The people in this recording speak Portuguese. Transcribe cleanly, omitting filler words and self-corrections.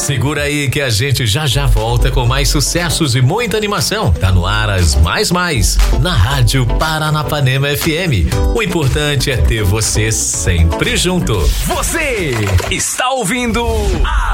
Segura aí que a gente já volta com mais sucessos e muita animação. Tá no ar as Mais na Rádio Paranapanema FM. O importante é ter você sempre junto. Você está ouvindo